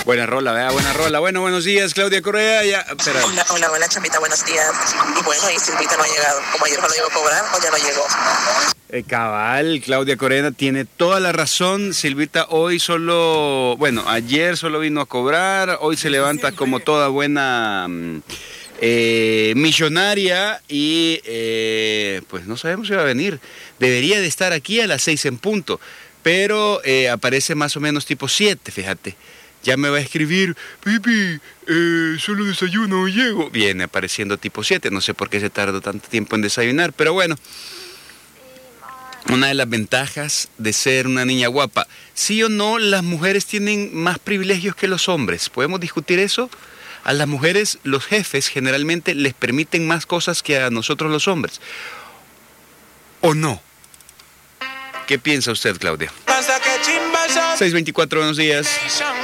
Buena rola, vea, buena rola. Bueno, buenos días, Claudia Correa. Ya, espera. Hola, Chapita, buenos días. Y bueno, y Silvita no ha llegado. Como ayer no lo llegó a cobrar, o ya no llegó. Cabal, Claudia Correa tiene toda la razón. Silvita hoy solo, bueno, ayer solo vino a cobrar, hoy se levanta como toda buena millonaria y pues no sabemos si va a venir. Debería de estar aquí a las 6 en punto, pero aparece más o menos tipo 7, fíjate. Ya me va a escribir, Pipi, solo desayuno, llego. Viene apareciendo tipo 7, no sé por qué se tardó tanto tiempo en desayunar, pero bueno. Una de las ventajas de ser una niña guapa, sí o no, las mujeres tienen más privilegios que los hombres. ¿Podemos discutir eso? A las mujeres, los jefes generalmente les permiten más cosas que a nosotros los hombres. ¿O no? ¿Qué piensa usted, Claudia? 624, buenos días.